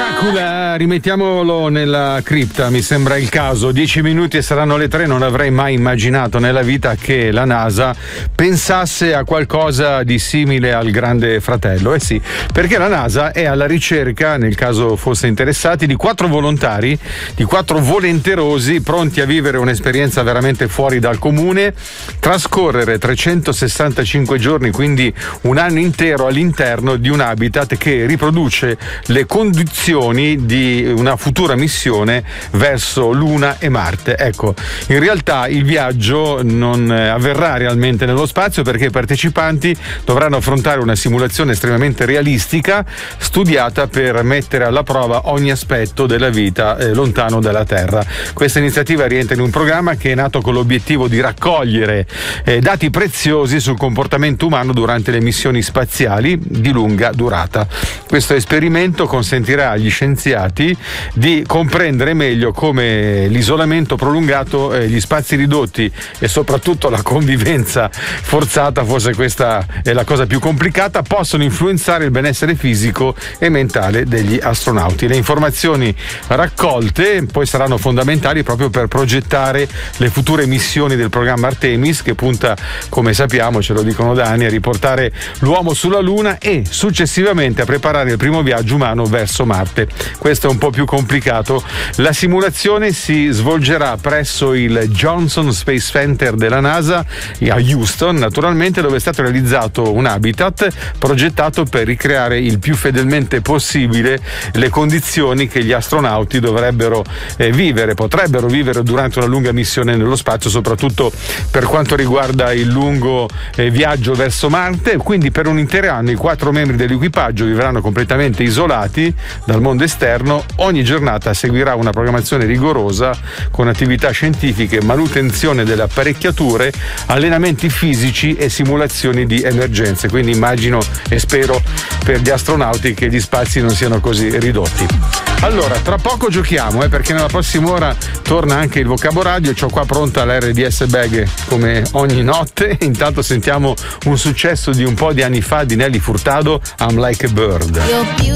Dracula, rimettiamolo nella cripta, mi sembra il caso. 10 minuti e saranno le 3. Non avrei mai immaginato nella vita che la NASA pensasse a qualcosa di simile al Grande Fratello. Eh sì, perché la NASA è alla ricerca, nel caso fosse interessati, di 4 volontari, di 4 volenterosi pronti a vivere un'esperienza veramente fuori dal comune, trascorrere 365 giorni, quindi un anno intero all'interno di un habitat che riproduce le condizioni di una futura missione verso Luna e Marte. Ecco, in realtà il viaggio non avverrà realmente nello spazio, perché i partecipanti dovranno affrontare una simulazione estremamente realistica, studiata per mettere alla prova ogni aspetto della vita lontano dalla Terra. Questa iniziativa rientra in un programma che è nato con l'obiettivo di raccogliere dati preziosi sul comportamento umano durante le missioni spaziali di lunga durata. Questo esperimento consentirà agli scienziati di comprendere meglio come l'isolamento prolungato, gli spazi ridotti e soprattutto la convivenza forzata, forse questa è la cosa più complicata, possono influenzare il benessere fisico e mentale degli astronauti. Le informazioni raccolte poi saranno fondamentali proprio per progettare le future missioni del programma Artemis, che punta, come sappiamo, ce lo dicono da anni, a riportare l'uomo sulla Luna e successivamente a preparare il primo viaggio umano verso Marte. Questo è un po' più complicato. La simulazione si svolgerà presso il Johnson Space Center della NASA a Houston, naturalmente, dove è stato realizzato un habitat progettato per ricreare il più fedelmente possibile le condizioni che gli astronauti potrebbero vivere durante una lunga missione nello spazio, soprattutto per quanto riguarda il lungo viaggio verso Marte. Quindi per un intero anno i 4 membri dell'equipaggio vivranno completamente isolati dal mondo esterno. Ogni giornata seguirà una programmazione rigorosa con attività scientifiche, manutenzione delle apparecchiature, allenamenti fisici e simulazioni di emergenze. Quindi immagino e spero per gli astronauti che gli spazi non siano così ridotti. Allora, tra poco giochiamo, perché nella prossima ora torna anche il Vocabo-Radio. C'ho qua pronta la RDS Bag come ogni notte. Intanto sentiamo un successo di un po' di anni fa di Nelly Furtado, I'm Like a Bird.